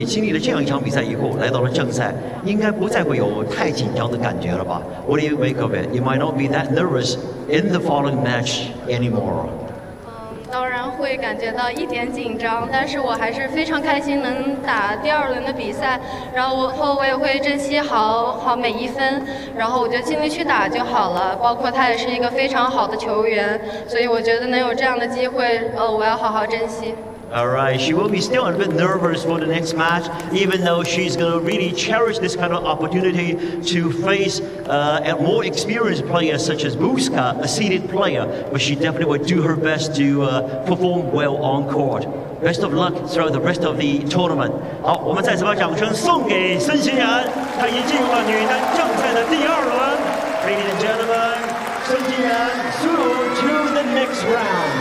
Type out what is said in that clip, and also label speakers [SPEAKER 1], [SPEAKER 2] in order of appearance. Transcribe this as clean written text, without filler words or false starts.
[SPEAKER 1] 经历了这样一场比赛以后，来到了正赛，应该不再会有太紧张的感觉了吧 ？What do you make of it? You might not be that nervous in the following match anymore.
[SPEAKER 2] 当然会感觉到一点紧张，但是我还是非常开心能打第2轮的比赛，然后我也会珍惜好每一分，然后我就尽力去打就好了。包括他也是一个非常好的球员，所以我觉得能有这样的机会，我要好好珍惜。
[SPEAKER 1] All right, she will be still a bit nervous for the next match, even though she's going to really cherish this kind of opportunity to face a more experienced player such as Buska, a seeded player. But she definitely will do her best to perform well on court. Best of luck throughout the rest of the tournament. 好，我们再次把掌声送给孙欣然，她已经进入了女单正赛的第2轮。Ladies and gentlemen, 孙欣然 through to the next round.